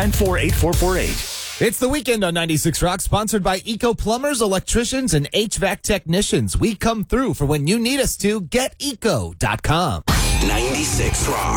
894-8448. It's the weekend on 96 Rock, sponsored by Eco Plumbers, Electricians, and HVAC Technicians. We come through for when you need us to. GetEco.com. 96 Rock.